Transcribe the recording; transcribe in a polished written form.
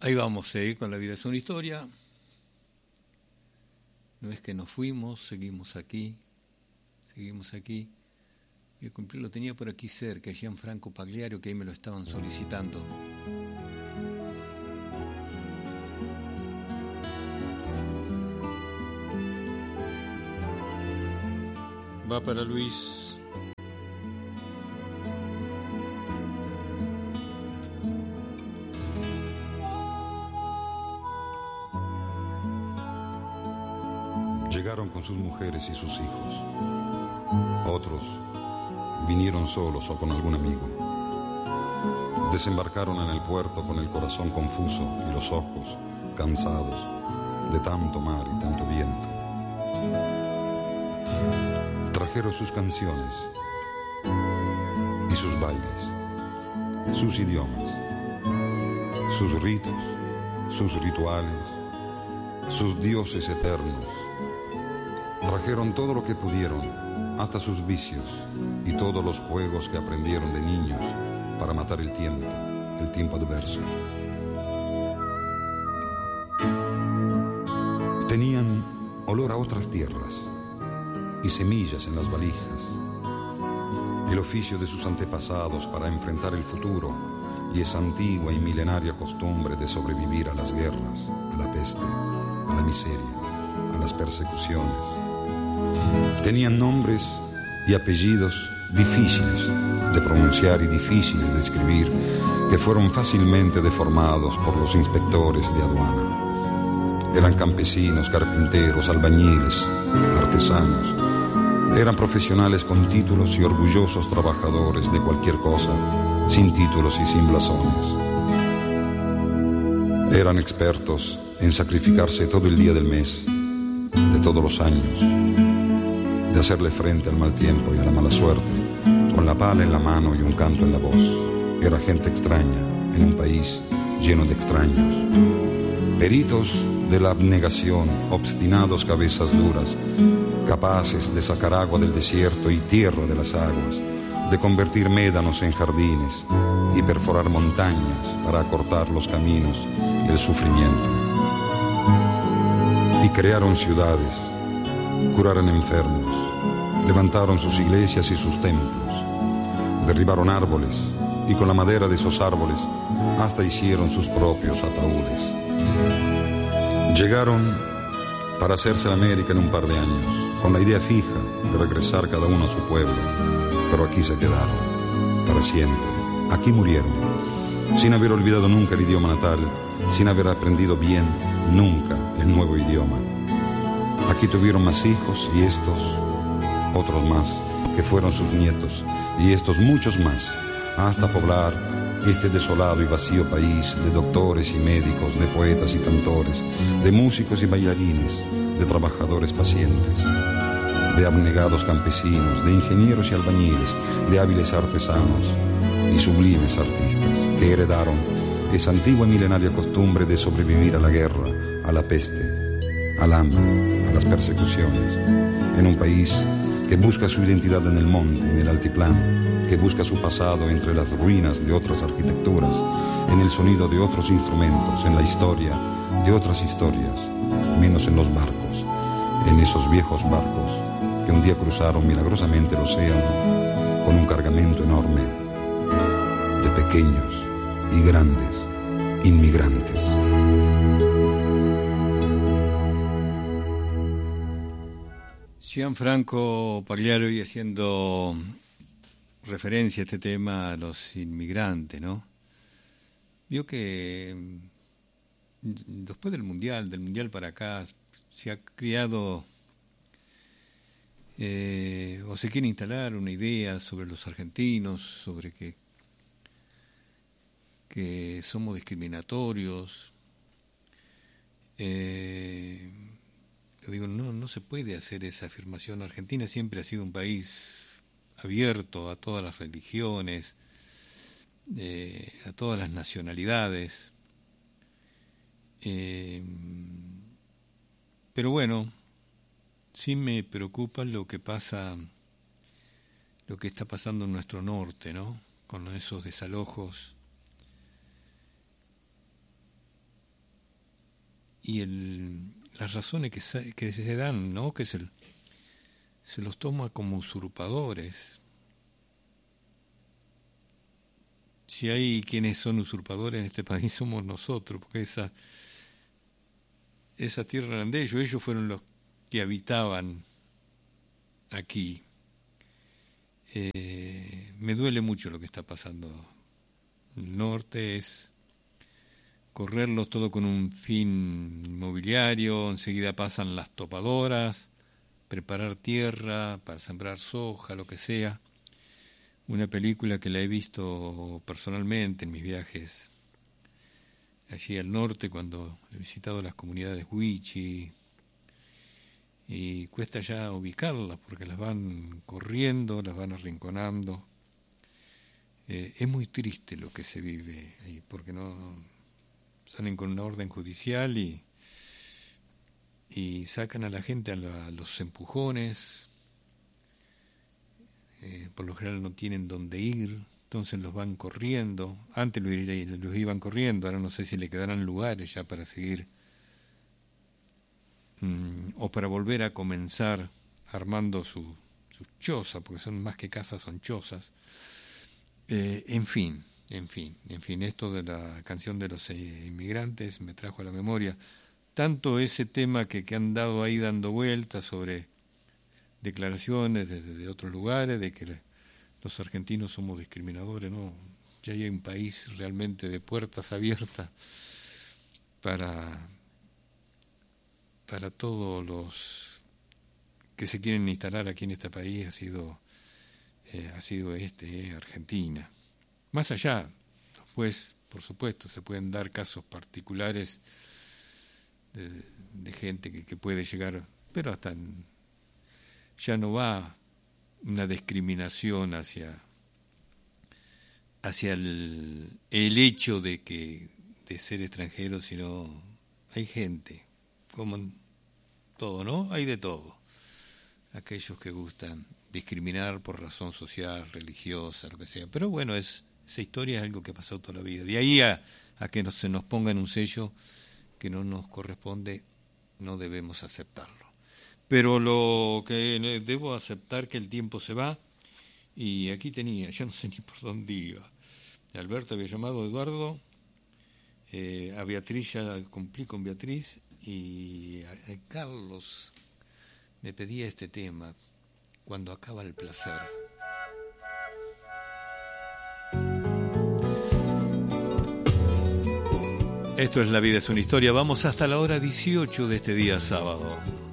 Ahí vamos, con La vida es una historia. No es que nos fuimos, seguimos aquí. Yo lo tenía por aquí cerca, Gianfranco Pagliaro, que ahí me lo estaban solicitando. Va para Luis. Llegaron con sus mujeres y sus hijos. Otros vinieron solos o con algún amigo. Desembarcaron en el puerto con el corazón confuso y los ojos cansados de tanto mar y tanto viento. Trajeron sus canciones y sus bailes, sus idiomas, sus ritos, sus rituales, sus dioses eternos. Trajeron todo lo que pudieron, hasta sus vicios y todos los juegos que aprendieron de niños para matar el tiempo adverso. Tenían olor a otras tierras y semillas en las valijas, el oficio de sus antepasados para enfrentar el futuro y esa antigua y milenaria costumbre de sobrevivir a las guerras, a la peste, a la miseria, a las persecuciones. Tenían nombres y apellidos difíciles de pronunciar y difíciles de escribir, que fueron fácilmente deformados por los inspectores de aduana. Eran campesinos, carpinteros, albañiles, artesanos. Eran profesionales con títulos y orgullosos trabajadores de cualquier cosa, sin títulos y sin blasones. Eran expertos en sacrificarse todo el día del mes, de todos los años, de hacerle frente al mal tiempo y a la mala suerte, con la pala en la mano y un canto en la voz. Era gente extraña en un país lleno de extraños. Peritos de la abnegación, obstinados cabezas duras, capaces de sacar agua del desierto y tierra de las aguas, de convertir médanos en jardines y perforar montañas para acortar los caminos y el sufrimiento. Y crearon ciudades, curaron enfermos, levantaron sus iglesias y sus templos, derribaron árboles y con la madera de esos árboles hasta hicieron sus propios ataúdes. Llegaron para hacerse la América en un par de años, con la idea fija de regresar cada uno a su pueblo, pero aquí se quedaron, para siempre. Aquí murieron, sin haber olvidado nunca el idioma natal, sin haber aprendido bien nunca el nuevo idioma. Aquí tuvieron más hijos y estos, otros más, que fueron sus nietos, y estos muchos más, hasta poblar este desolado y vacío país de doctores y médicos, de poetas y cantores, de músicos y bailarines, de trabajadores pacientes, de abnegados campesinos, de ingenieros y albañiles, de hábiles artesanos y sublimes artistas, que heredaron esa antigua y milenaria costumbre de sobrevivir a la guerra, a la peste, al hambre, a las persecuciones, en un país que busca su identidad en el monte, en el altiplano, que busca su pasado entre las ruinas de otras arquitecturas, en el sonido de otros instrumentos, en la historia de otras historias, menos en los barcos, en esos viejos barcos que un día cruzaron milagrosamente el océano con un cargamento enorme de pequeños y grandes inmigrantes. Gianfranco Pagliaro, y haciendo referencia a este tema a los inmigrantes, ¿no? Vio que después del mundial para acá se ha creado o se quiere instalar una idea sobre los argentinos, sobre que somos discriminatorios. Yo digo, no se puede hacer esa afirmación. Argentina siempre ha sido un país abierto a todas las religiones, a todas las nacionalidades. Pero bueno, sí me preocupa lo que está pasando en nuestro norte, ¿no? Con esos desalojos las razones que se dan, ¿no? Que se los toma como usurpadores. Si hay quienes son usurpadores en este país somos nosotros, porque esa tierra eran de ellos fueron los que habitaban aquí. Me duele mucho lo que está pasando. El norte es correrlos todo con un fin inmobiliario, enseguida pasan las topadoras, preparar tierra para sembrar soja, lo que sea. Una película que la he visto personalmente en mis viajes allí al norte, cuando he visitado las comunidades Huichi, y cuesta ya ubicarlas porque las van corriendo, las van arrinconando. Es muy triste lo que se vive ahí, porque no salen con una orden judicial y sacan a la gente a los empujones. Por lo general no tienen dónde ir, entonces los van corriendo. Antes los iban corriendo, ahora no sé si le quedarán lugares ya para seguir o para volver a comenzar armando su choza, porque son más que casas, son chozas. En fin, esto de la canción de los inmigrantes me trajo a la memoria tanto ese tema que han dado ahí dando vueltas sobre declaraciones de otros lugares, de que los argentinos somos discriminadores, ¿no? Ya hay un país realmente de puertas abiertas para todos los que se quieren instalar aquí en este país, ha sido Argentina. Más allá, después, por supuesto, se pueden dar casos particulares de gente que puede llegar, pero hasta ya no va una discriminación hacia el hecho de ser extranjero, sino hay gente, como en todo, ¿no? Hay de todo. Aquellos que gustan discriminar por razón social, religiosa, lo que sea. Pero bueno, esa historia es algo que ha pasado toda la vida. De ahí a que se nos pongan un sello que no nos corresponde, no debemos aceptarlo. Pero lo que debo aceptar que el tiempo se va, y aquí tenía, ya no sé ni por dónde iba. Alberto había llamado a Eduardo, a Beatriz, ya cumplí con Beatriz, y a Carlos me pedía este tema, Cuando acaba el placer. Esto es La vida es una historia. Vamos hasta la hora 18 de este día sábado.